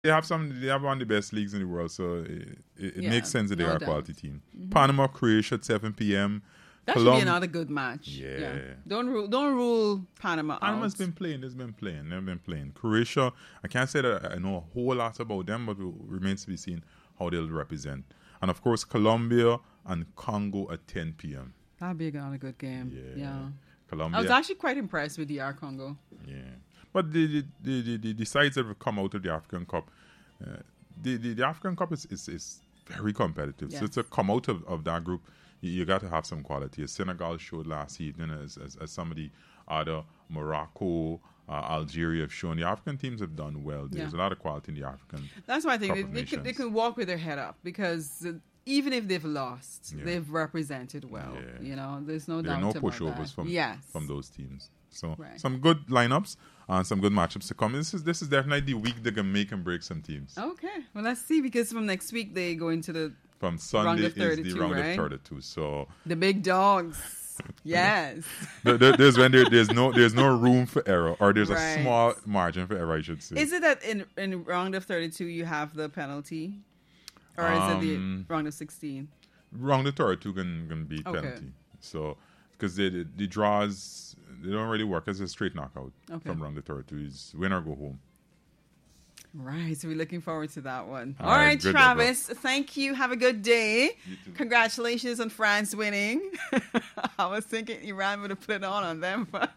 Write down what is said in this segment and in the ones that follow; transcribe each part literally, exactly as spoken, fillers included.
They have some. They have one of the best leagues in the world, so it, it, it Yeah, makes sense that they no are a doubt. quality team. Panama, Croatia at seven p.m. That Colom- should be another good match. Yeah. Don't rule. Don't rule Panama out. Panama's been playing. They've been playing. They've been playing. Croatia, I can't say that I know a whole lot about them, but it remains to be seen how they'll represent. And of course, Colombia and Congo at ten p.m. That'd be another good game. Yeah. Yeah. Colombia. I was actually quite impressed with D R Congo. Yeah, but the the, the, the, the, the sides that have come out of the African Cup, uh, the, the the African Cup is is, is very competitive. Yes. So to come out of, of that group, you, you got to have some quality. As Senegal showed last evening, as as, as some of the other Morocco, uh, Algeria have shown, the African teams have done well. There's Yeah. a lot of quality in the African. That's why I think Cup they, of they can they Nations. can walk with their head up because uh, even if they've lost, Yeah. they've represented well. Yeah. You know, there's no There are doubt no about pushovers that. from yes. from those teams. So Right. some good lineups and some good matchups to come. This is this is definitely the week they can make and break some teams. Okay, well let's see because from next week they go into the From Sunday of is the thirty-two, round right? of thirty-two. So the big dogs. Yes. there, there- there's when there, there's no there's no room for error, or there's Right. a small margin for error, I should say. Is it that in in round of thirty-two you have the penalty, or is it the Um, round of sixteen? Round of thirty-two can can be Okay. penalty. So because the, the the draws, they don't really work as a straight knockout Okay. from round of thirty-two. Is win or go home. Right, so we're looking forward to that one. All All right, right, good, Travis, thank you. Have a good day. You too. Congratulations on France winning. I was thinking Iran would have put it on on them, but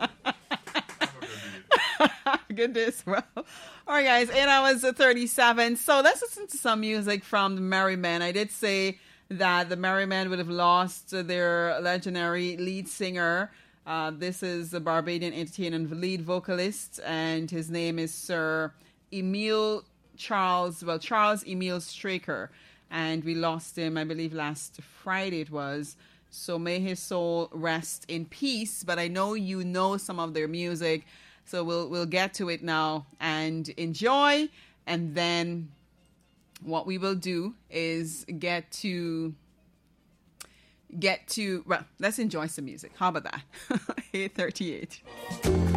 good day as well. All right, guys, eight hours thirty-seven. So let's listen to some music from the Merry Men. I did say that the Merry Men would have lost their legendary lead singer. Uh, this is a Barbadian entertainer and lead vocalist, and his name is Sir Emile Charles, well, Charles Emile Straker. And we lost him, I believe, last Friday it was. So may his soul rest in peace. But I know you know some of their music. So we'll we'll get to it now and enjoy. And then what we will do is get to get to well, let's enjoy some music. How about that? eight thirty-eight.